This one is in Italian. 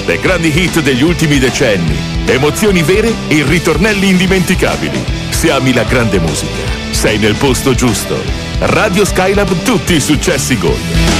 le grandi hit degli ultimi decenni, emozioni vere e ritornelli indimenticabili. Se ami la grande musica, sei nel posto giusto. Radio Skylab, tutti i successi Gold.